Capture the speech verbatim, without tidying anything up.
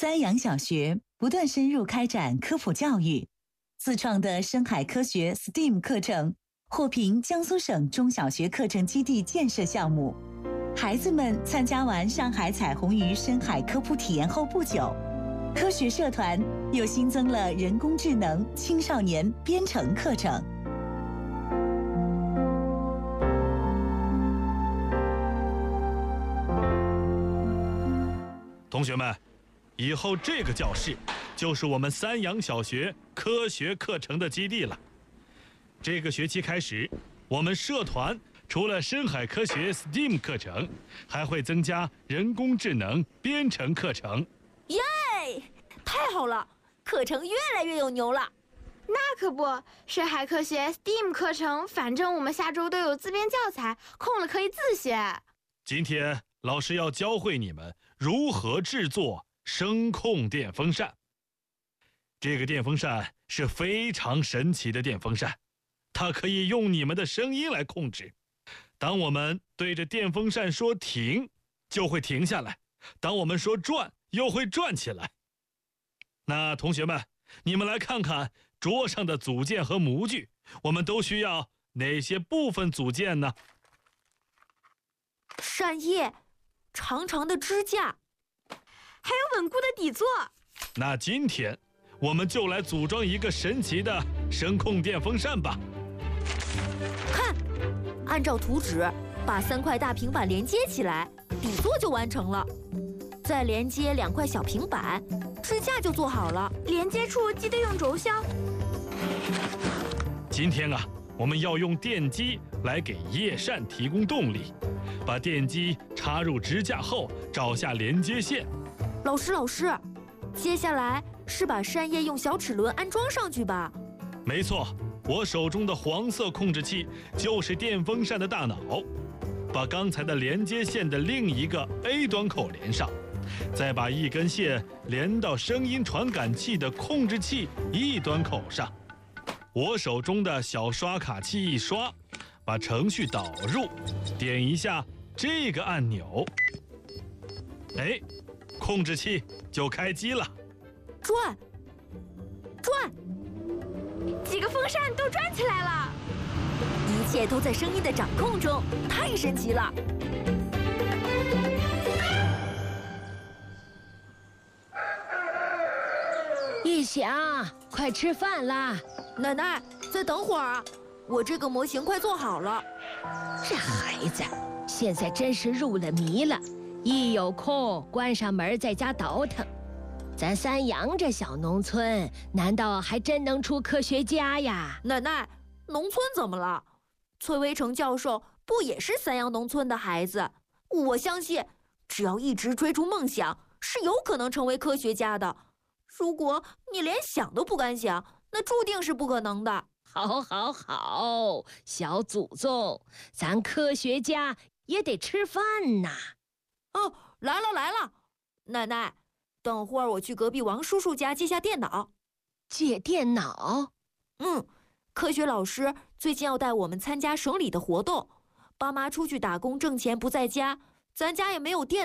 三阳小学不断深入开展科普教育，自创的深海科学 S T E A M 课程获评江苏省中小学课程基地建设项目。孩子们参加完上海彩虹鱼深海科普体验后不久，科学社团又新增了人工智能青少年编程课程。 同学们，以后这个教室就是我们三阳小学科学课程的基地了。这个学期开始，我们社团除了深海科学 S T E A M 课程，还会增加人工智能编程课程。 耶！太好了，课程越来越有牛了。 那可不，深海科学 S T E A M 课程，反正我们下周都有自编教材，空了可以自学。 今天老师要教会你们如何制作声控电风扇。这个电风扇是非常神奇的电风扇，它可以用你们的声音来控制。当我们对着电风扇说停，就会停下来；当我们说转，又会转起来。那同学们，你们来看看桌上的组件和模具，我们都需要哪些部分组件呢？ 扇叶，长长的支架， 还有稳固的底座。 那今天我们就来组装一个神奇的声控电风扇吧。 看，按照图纸把三块大平板连接起来，底座就完成了。再连接两块小平板，支架就做好了。 连接处记得用轴销。 今天啊，我们要用电机来给叶扇提供动力。把电机插入支架后，找下连接线。 老师，老师，接下来是把扇叶用小齿轮安装上去吧？ 没错，我手中的黄色控制器就是电风扇的大脑。把刚才的连接线的另一个 A 端口连上，再把一根线连到声音传感器的控制器 E 端口上。我手中的小刷卡器一刷，把程序导入，点一下这个按钮，哎，控制器就开机了。 转，转， 几个风扇都转起来了。 一切都在声音的掌控中，太神奇了。 一翔，快吃饭啦！ 奶奶，再等会儿啊，我这个模型快做好了。 这孩子现在真是入了迷了，一有空关上门在家倒腾。咱三阳这小农村，难道还真能出科学家呀？ 奶奶，农村怎么了？崔维成教授不也是三阳农村的孩子？我相信，只要一直追逐梦想，是有可能成为科学家的。如果你连想都不敢想，那注定是不可能的。 好，好，好，小祖宗，咱科学家也得吃饭呐。 哦，来了来了，奶奶，等会儿我去隔壁王叔叔家借下电脑。 借电脑？ 嗯，科学老师最近要带我们参加省里的活动，爸妈出去打工挣钱不在家，咱家也没有电